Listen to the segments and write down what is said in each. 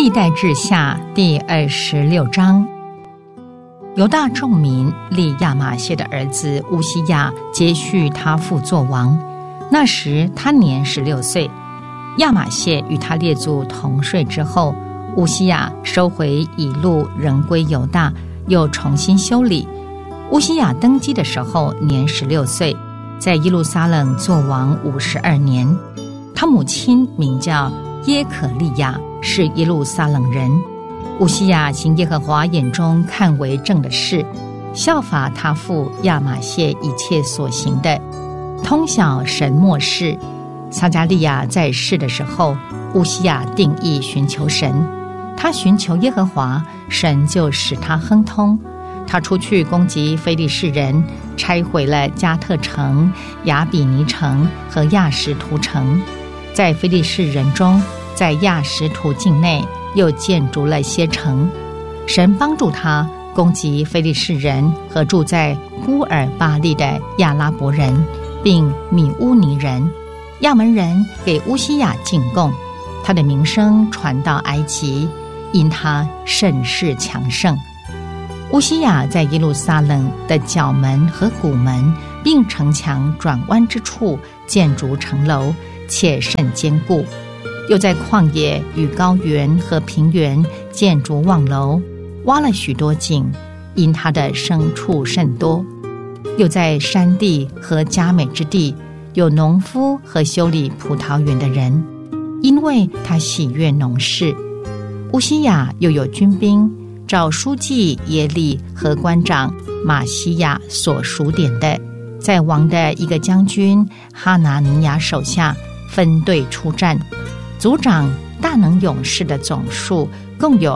历代志下第26章，犹大众民立亚玛谢的儿子乌西亚接续他父作王。那时他年16岁。亚玛谢与他列祖同睡之后，乌西亚收回以路，仍归犹大，又重新修理。乌西亚登基的时候年16岁，在耶路撒冷作王52年。他母亲名叫耶可利亚，是耶路撒冷人。乌西亚行耶和华眼中看为正的事，效法他父亚玛谢一切所行的，通晓神默示。撒迦利亚在世的时候，乌西亚定义寻求神，他寻求耶和华，神就使他亨通。他出去攻击非利士人，拆毁了加特城、亚比尼城和亚实图城。在非利士人中，在亚实图境内又建筑了些城。神帮助他攻击非利士人和住在乌尔巴利的亚拉伯人，并米乌尼人。亚门人给乌西亚进贡，他的名声传到埃及，因他甚是强盛。乌西亚在耶路撒冷的角门和谷门，并城墙转弯之处建筑城楼，且甚坚固。又在旷野与高原和平原建筑望楼，挖了许多井，因他的牲畜甚多。又在山地和佳美之地，有农夫和修理葡萄园的人，因为他喜悦农事。乌西亚又有军兵，照书记耶利和官长马西亚所数点的，在王的一个将军哈拿尼亚手下分队出战。族长大能勇士的总数共有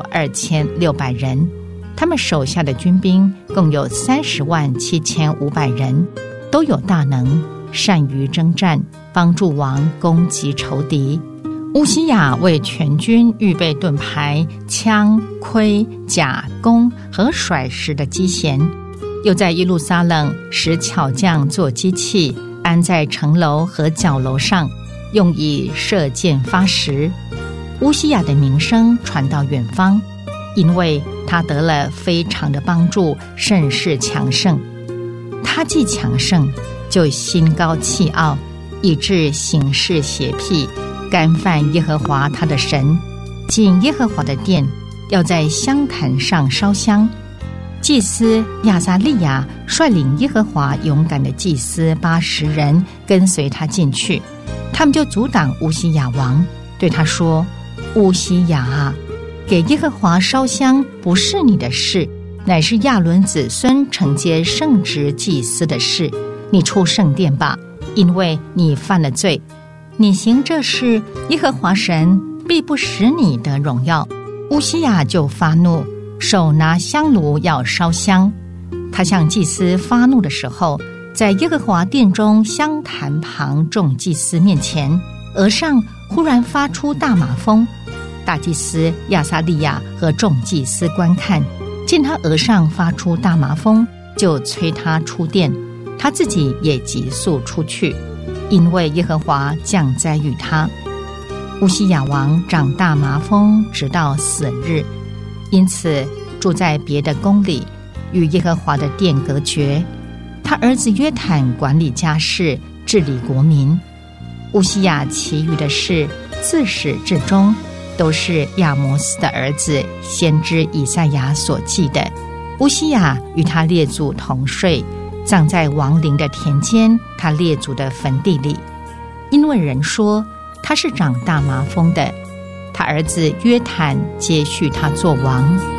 2600人，他们手下的军兵共有307500人，都有大能，善于征战，帮助王攻击仇敌。乌西亚为全军预备盾牌、枪、盔、甲、弓和甩石的机弦，又在耶路撒冷使巧匠做机器，安在城楼和角楼上，用以射箭发石。乌西亚的名声传到远方，因为他得了非常的帮助，甚是强盛。他既强盛，就心高气傲，以致行事邪僻，干犯耶和华他的神。进耶和华的殿，要在香坛上烧香。祭司亚撒利亚率领耶和华勇敢的祭司80人跟随他进去，他们就阻挡乌西亚王，对他说：乌西亚啊，给耶和华烧香不是你的事，乃是亚伦子孙承接圣职祭司的事。你出圣殿吧，因为你犯了罪。你行这事，耶和华神必不使你得荣耀。乌西亚就发怒，手拿香炉要烧香。他向祭司发怒的时候，在耶和华殿中香坛旁众祭司面前，额上忽然发出大麻风。大祭司亚撒利亚和众祭司观看，见他额上发出大麻风，就催他出殿，他自己也急速出去，因为耶和华降灾于他。乌西亚王长大麻风，直到死日，因此住在别的宫里，与耶和华的殿隔绝。他儿子约坦管理家事，治理国民。乌西亚其余的事，自始至终，都是亚摩斯的儿子先知以赛亚所记的。乌西亚与他列祖同睡，葬在王陵的田间，他列祖的坟地里。因为人说他是长大麻风的，他儿子约坦接续他做王。